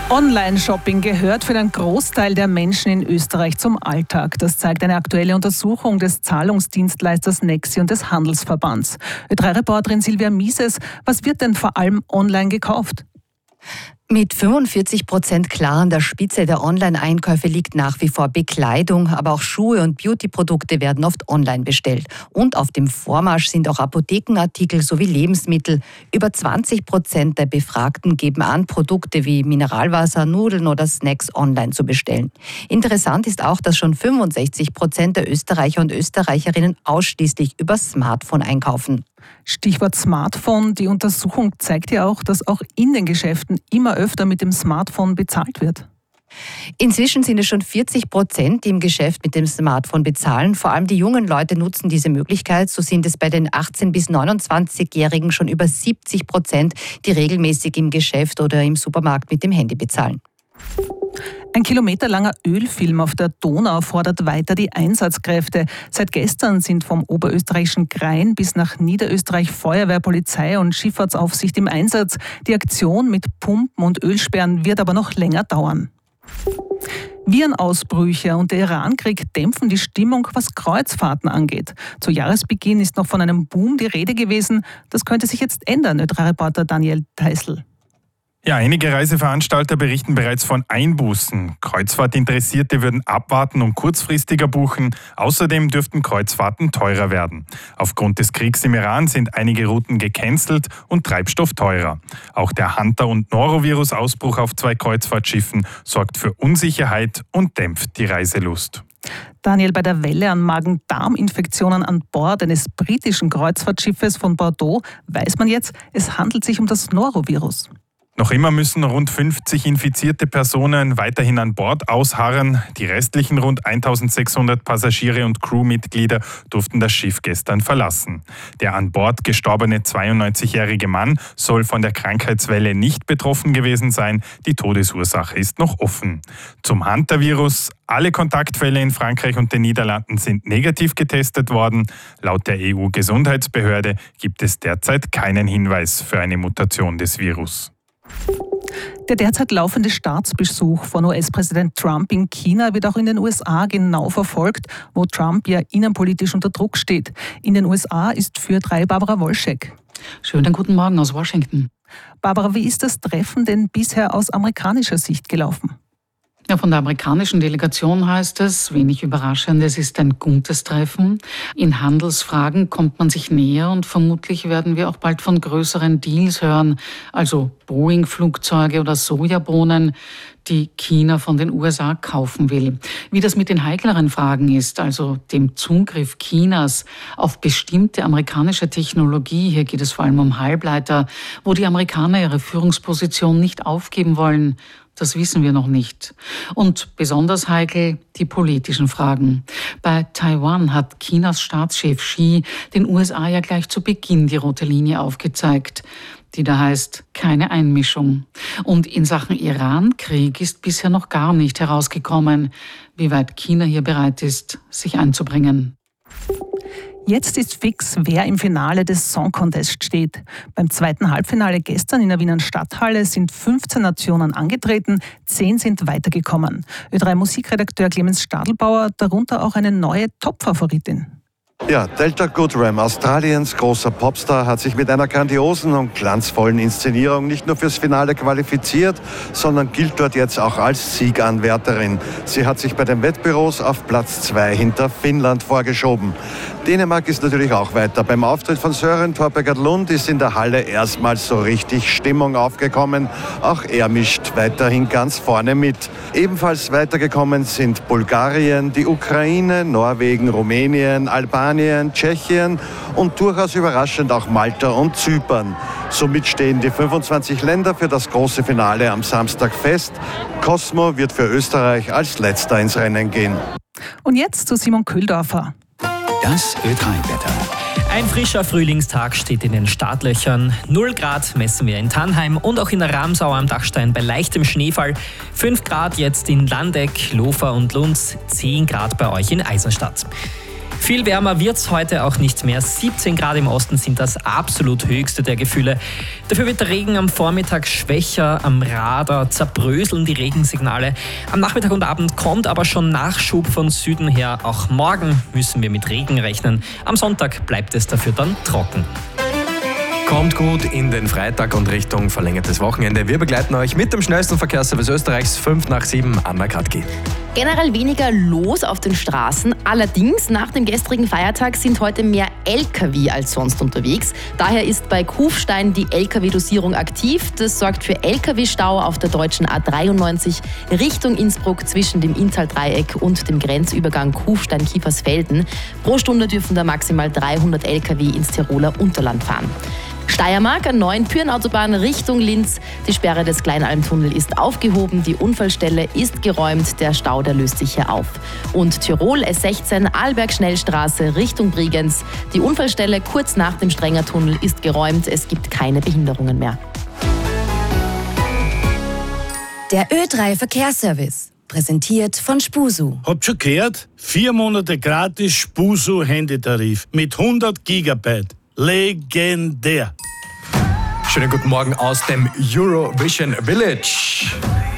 Online-Shopping gehört für einen Großteil der Menschen in Österreich zum Alltag. Das zeigt eine aktuelle Untersuchung des Zahlungsdienstleisters Nexi und des Handelsverbands. Ö3-Reporterin Silvia Mieses, was wird denn vor allem online gekauft? Mit 45% klar an der Spitze der Online-Einkäufe liegt nach wie vor Bekleidung, aber auch Schuhe und Beauty-Produkte werden oft online bestellt. Und auf dem Vormarsch sind auch Apothekenartikel sowie Lebensmittel. Über 20% der Befragten geben an, Produkte wie Mineralwasser, Nudeln oder Snacks online zu bestellen. Interessant ist auch, dass schon 65% der Österreicher und Österreicherinnen ausschließlich über Smartphone einkaufen. Stichwort Smartphone. Die Untersuchung zeigt ja auch, dass auch in den Geschäften immer öfter mit dem Smartphone bezahlt wird. Inzwischen sind es schon 40%, die im Geschäft mit dem Smartphone bezahlen. Vor allem die jungen Leute nutzen diese Möglichkeit. So sind es bei den 18- bis 29-Jährigen schon über 70%, die regelmäßig im Geschäft oder im Supermarkt mit dem Handy bezahlen. Ein kilometerlanger Ölfilm auf der Donau fordert weiter die Einsatzkräfte. Seit gestern sind vom oberösterreichischen Krain bis nach Niederösterreich Feuerwehr, Polizei und Schifffahrtsaufsicht im Einsatz. Die Aktion mit Pumpen und Ölsperren wird aber noch länger dauern. Virenausbrüche und der Irankrieg dämpfen die Stimmung, was Kreuzfahrten angeht. Zu Jahresbeginn ist noch von einem Boom die Rede gewesen. Das könnte sich jetzt ändern, Ö3-Reporter Daniel Theißl. Ja, einige Reiseveranstalter berichten bereits von Einbußen. Kreuzfahrtinteressierte würden abwarten und kurzfristiger buchen. Außerdem dürften Kreuzfahrten teurer werden. Aufgrund des Kriegs im Iran sind einige Routen gecancelt und Treibstoff teurer. Auch der Hunter- und Norovirus-Ausbruch auf 2 Kreuzfahrtschiffen sorgt für Unsicherheit und dämpft die Reiselust. Daniel, bei der Welle an Magen-Darm-Infektionen an Bord eines britischen Kreuzfahrtschiffes von Bordeaux weiß man jetzt, es handelt sich um das Norovirus. Noch immer müssen rund 50 infizierte Personen weiterhin an Bord ausharren. Die restlichen rund 1600 Passagiere und Crewmitglieder durften das Schiff gestern verlassen. Der an Bord gestorbene 92-jährige Mann soll von der Krankheitswelle nicht betroffen gewesen sein. Die Todesursache ist noch offen. Zum Hunter-Virus: Alle Kontaktfälle in Frankreich und den Niederlanden sind negativ getestet worden. Laut der EU-Gesundheitsbehörde gibt es derzeit keinen Hinweis für eine Mutation des Virus. Der derzeit laufende Staatsbesuch von US-Präsident Trump in China wird auch in den USA genau verfolgt, wo Trump ja innenpolitisch unter Druck steht. In den USA ist für Ö3 Barbara Wolschek. Schönen guten Morgen aus Washington. Barbara, wie ist das Treffen denn bisher aus amerikanischer Sicht gelaufen? Ja, von der amerikanischen Delegation heißt es, wenig überraschend, es ist ein gutes Treffen. In Handelsfragen kommt man sich näher und vermutlich werden wir auch bald von größeren Deals hören, also Boeing-Flugzeuge oder Sojabohnen, die China von den USA kaufen will. Wie das mit den heikleren Fragen ist, also dem Zugriff Chinas auf bestimmte amerikanische Technologie, hier geht es vor allem um Halbleiter, wo die Amerikaner ihre Führungsposition nicht aufgeben wollen, das wissen wir noch nicht. Und besonders heikel die politischen Fragen. Bei Taiwan hat Chinas Staatschef Xi den USA ja gleich zu Beginn die rote Linie aufgezeigt, die da heißt, keine Einmischung. Und in Sachen Iran-Krieg ist bisher noch gar nicht herausgekommen, wie weit China hier bereit ist, sich einzubringen. Jetzt ist fix, wer im Finale des Song Contest steht. Beim zweiten Halbfinale gestern in der Wiener Stadthalle sind 15 Nationen angetreten, 10 sind weitergekommen. Ö3-Musikredakteur Clemens Stadelbauer, darunter auch eine neue Top-Favoritin. Ja, Delta Goodrem, Australiens großer Popstar, hat sich mit einer grandiosen und glanzvollen Inszenierung nicht nur fürs Finale qualifiziert, sondern gilt dort jetzt auch als Sieganwärterin. Sie hat sich bei den Wettbüros auf Platz 2 hinter Finnland vorgeschoben. Dänemark ist natürlich auch weiter. Beim Auftritt von Søren Torpegard Lund ist in der Halle erstmals so richtig Stimmung aufgekommen. Auch er mischt weiterhin ganz vorne mit. Ebenfalls weitergekommen sind Bulgarien, die Ukraine, Norwegen, Rumänien, Albanien, Tschechien und durchaus überraschend auch Malta und Zypern. Somit stehen die 25 Länder für das große Finale am Samstag fest. Cosmo wird für Österreich als letzter ins Rennen gehen. Und jetzt zu Simon Köhldorfer. Das Ö3-Wetter. Ein frischer Frühlingstag steht in den Startlöchern. 0 Grad messen wir in Tannheim und auch in der Ramsau am Dachstein bei leichtem Schneefall. 5 Grad jetzt in Landeck, Lofer und Lunds, 10 Grad bei euch in Eisenstadt. Viel wärmer wird es heute auch nicht mehr. 17 Grad im Osten sind das absolut höchste der Gefühle. Dafür wird der Regen am Vormittag schwächer, am Radar zerbröseln die Regensignale. Am Nachmittag und Abend kommt aber schon Nachschub von Süden her. Auch morgen müssen wir mit Regen rechnen. Am Sonntag bleibt es dafür dann trocken. Kommt gut in den Freitag und Richtung verlängertes Wochenende. Wir begleiten euch mit dem schnellsten Verkehrsservice Österreichs 5 nach 7, Anna Kratki. Generell weniger los auf den Straßen. Allerdings, nach dem gestrigen Feiertag sind heute mehr Lkw als sonst unterwegs. Daher ist bei Kufstein die Lkw-Dosierung aktiv. Das sorgt für Lkw-Stau auf der deutschen A93 Richtung Innsbruck zwischen dem Inntal-Dreieck und dem Grenzübergang Kufstein-Kiefersfelden. Pro Stunde dürfen da maximal 300 Lkw ins Tiroler Unterland fahren. Steiermark, an neuen Pyrenautobahn Richtung Linz. Die Sperre des Kleinalmtunnel ist aufgehoben, die Unfallstelle ist geräumt, der Stau, der löst sich hier auf. Und Tirol S16 Arlberg-Schnellstraße Richtung Bregenz. Die Unfallstelle kurz nach dem Strengertunnel ist geräumt, es gibt keine Behinderungen mehr. Der Ö3 Verkehrsservice, präsentiert von Spusu. Habt schon gehört? 4 Monate gratis Spusu Handytarif mit 100 Gigabyte. Legendär. Schönen guten Morgen aus dem Eurovision Village.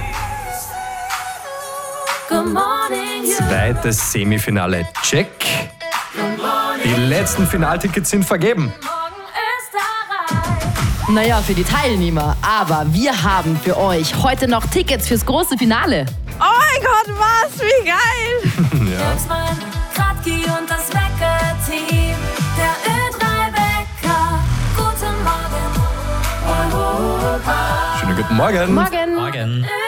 Zweites Semifinale check. Die letzten Finaltickets sind vergeben. Naja, für die Teilnehmer. Aber wir haben für euch heute noch Tickets fürs große Finale. Oh mein Gott, was? Wie geil! Ja. Kratki und das Wecker-Team. Der Ö3-Wecker. Guten Morgen, Europa. Schönen guten Morgen. Morgen. Morgen.